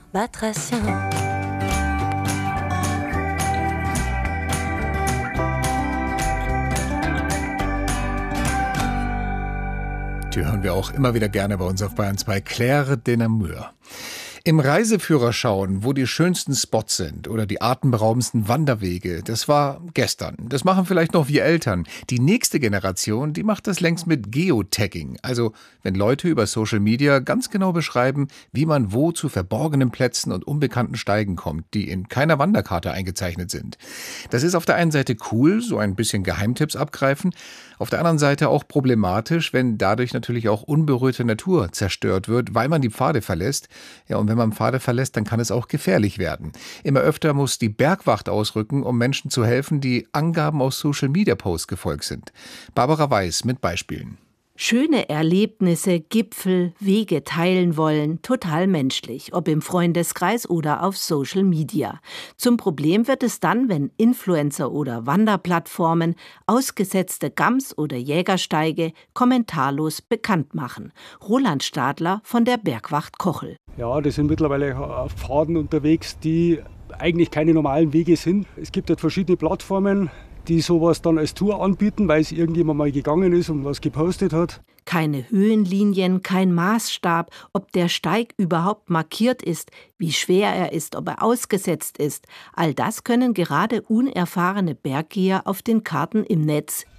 Batracien. Die hören wir auch immer wieder gerne bei uns auf Bayern 2. Claire de Namur. Im Reiseführer schauen, wo die schönsten Spots sind oder die atemberaubendsten Wanderwege, das war gestern. Das machen vielleicht noch wir Eltern. Die nächste Generation, die macht das längst mit Geotagging. Also wenn Leute über Social Media ganz genau beschreiben, wie man wo zu verborgenen Plätzen und unbekannten Steigen kommt, die in keiner Wanderkarte eingezeichnet sind. Das ist auf der einen Seite cool, so ein bisschen Geheimtipps abgreifen. Auf der anderen Seite auch problematisch, wenn dadurch natürlich auch unberührte Natur zerstört wird, weil man die Pfade verlässt. Ja, und wenn man Pfade verlässt, dann kann es auch gefährlich werden. Immer öfter muss die Bergwacht ausrücken, um Menschen zu helfen, die Angaben aus Social-Media-Posts gefolgt sind. Barbara Weiß mit Beispielen. Schöne Erlebnisse, Gipfel, Wege teilen wollen, total menschlich, ob im Freundeskreis oder auf Social Media. Zum Problem wird es dann, wenn Influencer oder Wanderplattformen ausgesetzte Gams- oder Jägersteige kommentarlos bekannt machen. Roland Stadler von der Bergwacht Kochel. Ja, das sind mittlerweile Pfaden unterwegs, die eigentlich keine normalen Wege sind. Es gibt halt verschiedene Plattformen, die sowas dann als Tour anbieten, weil es irgendjemand mal gegangen ist und was gepostet hat. Keine Höhenlinien, kein Maßstab, ob der Steig überhaupt markiert ist, wie schwer er ist, ob er ausgesetzt ist. All das können gerade unerfahrene Berggeher auf den Karten im Netz